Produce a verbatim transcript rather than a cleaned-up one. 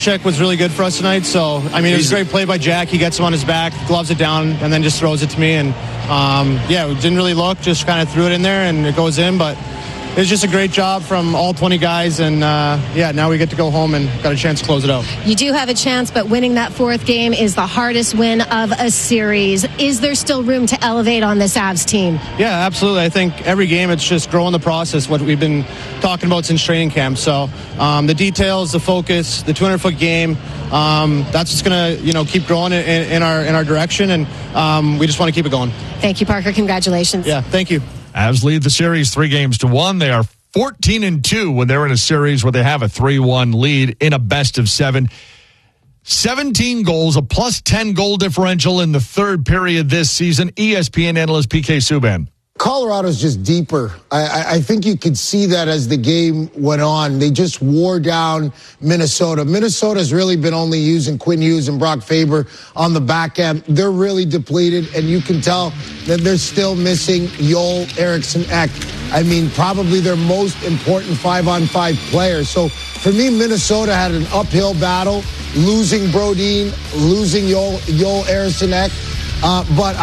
Check was really good for us tonight. So, I mean, it was a great play by Jack. He gets him on his back, gloves it down, and then just throws it to me. And, um, yeah, we didn't really look, just kind of threw it in there, and it goes in. But it was just a great job from all twenty guys. And, uh, yeah, now we get to go home and got a chance to close it out. You do have a chance, but winning that fourth game is the hardest win of a series. Is there still room to elevate on this Avs team? Yeah, absolutely. I think every game it's just growing the process, what we've been talking about since training camp. So um, the details, the focus, the two hundred foot game, um, that's just going to, you know, keep growing in, in our in our direction, and um, we just want to keep it going. Thank you, Parker. Congratulations. Yeah, thank you. Avs lead the series three games to one. They are fourteen and two when they're in a series where they have a three one lead in a best of seven. seventeen goals, a plus ten goal differential in the third period this season. E S P N analyst P K Subban. Colorado's just deeper. I, I think you could see that as the game went on. They just wore down Minnesota. Minnesota's really been only using Quinn Hughes and Brock Faber on the back end. They're really depleted, and you can tell that they're still missing Joel Eriksson Ek. I mean, probably their most important five-on-five player. So for me, Minnesota had an uphill battle, losing Brodin, losing Joel, Joel Eriksson Ek. Uh, but